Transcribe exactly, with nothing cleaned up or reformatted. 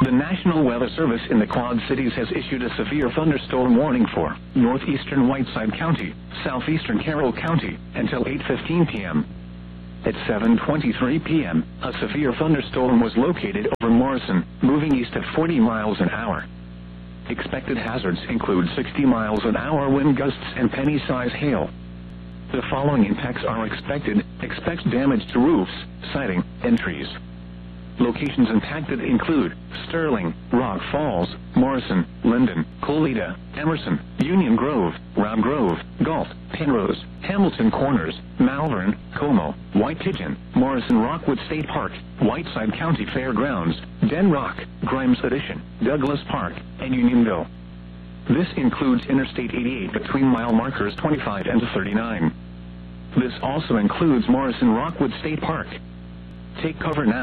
The National Weather Service in the Quad Cities has issued a severe thunderstorm warning for northeastern Whiteside County, southeastern Carroll County, until eight fifteen p m At seven twenty-three p m, a severe thunderstorm was located over Morrison, moving east at forty miles an hour. Expected hazards include sixty miles an hour wind gusts and penny-size hail. The following impacts are expected. Expect damage to roofs, siding, and trees. Locations impacted include Sterling, Rock Falls, Morrison, Linden, Colita, Emerson, Union Grove, Round Grove, Galt, Penrose, Hamilton Corners, Malvern, Como, White Pigeon, Morrison Rockwood State Park, Whiteside County Fairgrounds, Den Rock, Grimes Addition, Douglas Park, and Unionville. This includes Interstate eighty-eight between mile markers twenty-five and thirty-nine. This also includes Morrison Rockwood State Park. Take cover now.